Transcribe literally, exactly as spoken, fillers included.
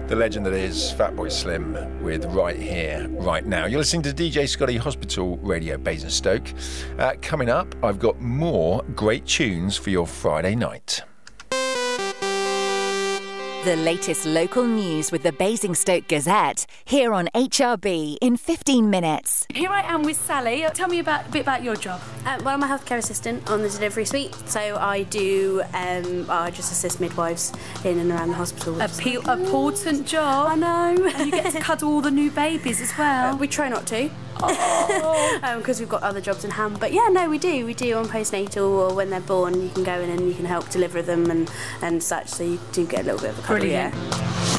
the legend that is Fatboy Slim with Right Here, Right Now. You're listening to D J Scotty Hospital Radio Basingstoke. Uh, coming up, I've got more great tunes for your Friday night. The latest local news with the Basingstoke Gazette, here on H R B in fifteen minutes. Here I am with Sally. Tell me about, a bit about your job. Uh, well, I'm a healthcare assistant on the delivery suite, so I do, um, I just assist midwives in and around the hospital. A pe- important job. I know. And you get to cuddle all the new babies as well. Uh, we try not to. Oh. Because um, we've got other jobs in hand. But yeah, no, we do. We do on postnatal, or when they're born, you can go in and you can help deliver them and, and such, so you do get a little bit of a cuddle. Brilliant. Yeah.